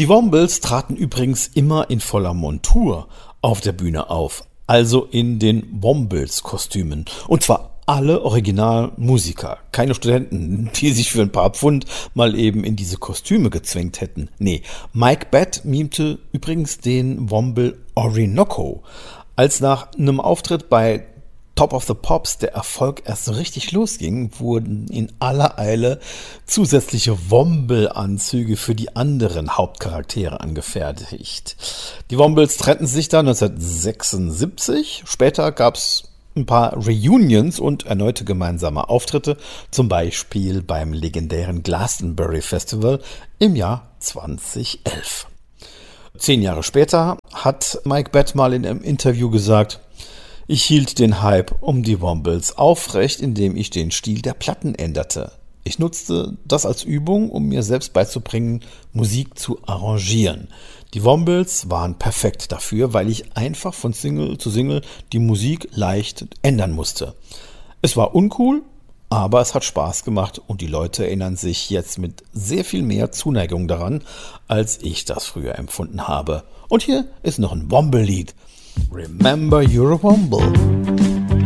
Die Wombles traten übrigens immer in voller Montur auf der Bühne auf, also in den Wombles-Kostümen. Und zwar alle Originalmusiker, keine Studenten, die sich für ein paar Pfund mal eben in diese Kostüme gezwängt hätten. Nee, Mike Batt mimte übrigens den Womble Orinoco. Als nach einem Auftritt bei Top of the Pops der Erfolg erst so richtig losging, wurden in aller Eile zusätzliche Womble-Anzüge für die anderen Hauptcharaktere angefertigt. Die Wombles trennten sich dann 1976. Später gab es ein paar Reunions und erneute gemeinsame Auftritte, zum Beispiel beim legendären Glastonbury Festival im Jahr 2011. 10 Jahre später hat Mike Batt mal in einem Interview gesagt: Ich hielt den Hype um die Wombles aufrecht, indem ich den Stil der Platten änderte. Ich nutzte das als Übung, um mir selbst beizubringen, Musik zu arrangieren. Die Wombles waren perfekt dafür, weil ich einfach von Single zu Single die Musik leicht ändern musste. Es war uncool, aber es hat Spaß gemacht und die Leute erinnern sich jetzt mit sehr viel mehr Zuneigung daran, als ich das früher empfunden habe. Und hier ist noch ein Womble-Lied. Remember you're a Womble.